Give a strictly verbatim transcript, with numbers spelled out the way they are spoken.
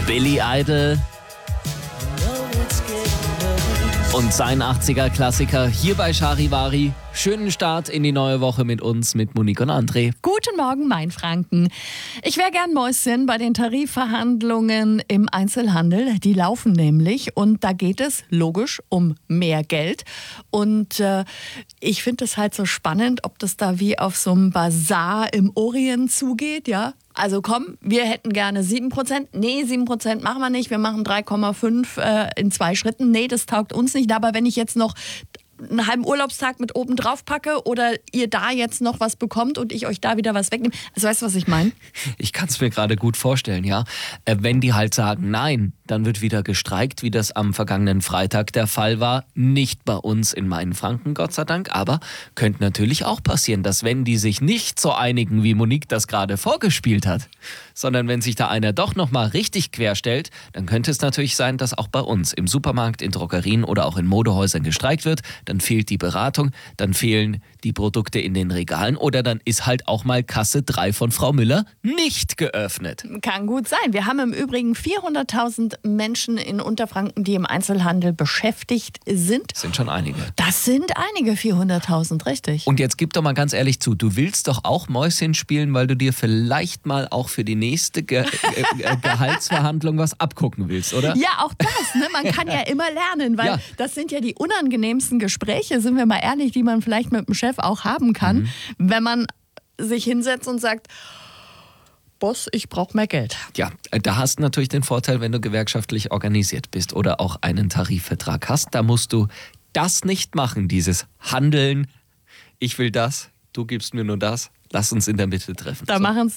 Billy Idol und sein achtziger-Klassiker hier bei Charivari. Schönen Start in die neue Woche mit uns, mit Monique und André. Guten Morgen, mein Franken. Ich wäre gern Mäuschen bei den Tarifverhandlungen im Einzelhandel. Die laufen nämlich und da geht es logisch um mehr Geld. Und äh, ich finde es halt so spannend, ob das da wie auf so einem Bazar im Orient zugeht, ja. Also komm, wir hätten gerne sieben Prozent. Nee, sieben Prozent machen wir nicht. Wir machen drei Komma fünf äh, in zwei Schritten. Nee, das taugt uns nicht. Aber wenn ich jetzt noch einen halben Urlaubstag mit oben drauf packe oder ihr da jetzt noch was bekommt und ich euch da wieder was wegnehme. Also weißt du, was ich meine? Ich kann es mir gerade gut vorstellen, ja. Äh, wenn die halt sagen nein, dann wird wieder gestreikt, wie das am vergangenen Freitag der Fall war. Nicht bei uns in Mainfranken, Gott sei Dank. Aber könnte natürlich auch passieren, dass wenn die sich nicht so einigen, wie Monique das gerade vorgespielt hat, sondern wenn sich da einer doch nochmal richtig querstellt, dann könnte es natürlich sein, dass auch bei uns im Supermarkt, in Drogerien oder auch in Modehäusern gestreikt wird. Dann fehlt die Beratung, dann fehlen die Produkte in den Regalen oder dann ist halt auch mal Kasse drei von Frau Müller nicht geöffnet. Kann gut sein. Wir haben im Übrigen vierhunderttausend Menschen in Unterfranken, die im Einzelhandel beschäftigt sind. Das sind schon einige. Das sind einige, vierhunderttausend, richtig. Und jetzt gib doch mal ganz ehrlich zu, du willst doch auch Mäuschen spielen, weil du dir vielleicht mal auch für die nächste Ge Ge Gehaltsverhandlung was abgucken willst, oder? Ja, auch das. Ne? Man kann ja immer lernen, weil Ja. das sind ja die unangenehmsten Gespräche, sind wir mal ehrlich, die man vielleicht mit dem Chef auch haben kann, mhm. wenn man sich hinsetzt und sagt, Boss, ich brauche mehr Geld. Ja, da hast du natürlich den Vorteil, wenn du gewerkschaftlich organisiert bist oder auch einen Tarifvertrag hast. Da musst du das nicht machen, dieses Handeln. Ich will das, du gibst mir nur das. Lass uns in der Mitte treffen. Da so. machen